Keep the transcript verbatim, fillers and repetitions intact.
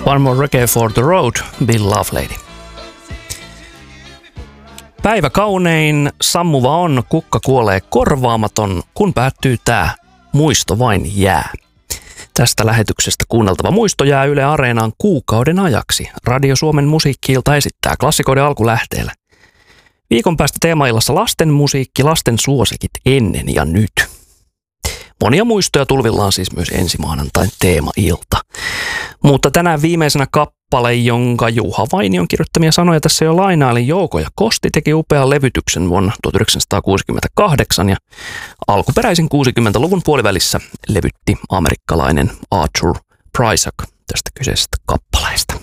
One More Reggae for the Road, Bill Lovelady. Päivä kaunein, sammuva on, kukka kuolee korvaamaton, kun päättyy tää muisto vain jää. Tästä lähetyksestä kuunneltava muisto jää Yle Areenaan kuukauden ajaksi. Radio Suomen musiikki-ilta esittää klassikoiden alkulähteellä. Viikon päästä teemaillassa lasten musiikki, lasten suosikit ennen ja nyt. Monia muistoja tulvillaan siis myös ensi maanantain teemailta. Mutta tänään viimeisenä kappale, jonka Juha Vainion kirjoittamia sanoja tässä jo lainaili, Jouko ja Kosti teki upean levytyksen vuonna tuhatyhdeksänsataakuusikymmentäkahdeksan ja alkuperäisin kuusikymmentäluvun puolivälissä levytti amerikkalainen Arthur Prysock tästä kyseisestä kappaleesta.